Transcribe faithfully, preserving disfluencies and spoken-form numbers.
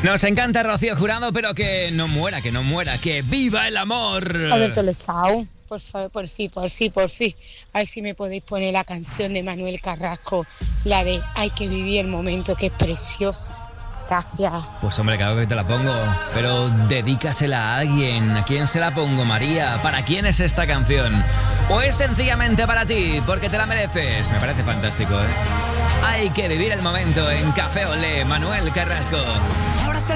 Nos encanta Rocío Jurado, pero que no muera, que no muera, que viva el amor. Alberto Lesao, por favor, por fin, por fin, por fin. A ver si me podéis poner la canción de Manuel Carrasco, la de Hay que vivir el momento, que es preciosa. Gracias. Pues hombre, claro que te la pongo, pero dedícasela a alguien. ¿A quién se la pongo, María? ¿Para quién es esta canción? Pues sencillamente para ti, porque te la mereces. Me parece fantástico, ¿eh? Hay que vivir el momento en Café Olé, Manuel Carrasco.